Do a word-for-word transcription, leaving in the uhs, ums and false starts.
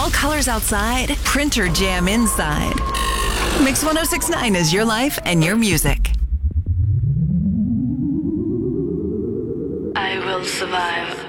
fall colors outside, printer jam inside. Mix one oh six point nine is your life and your music. I will survive.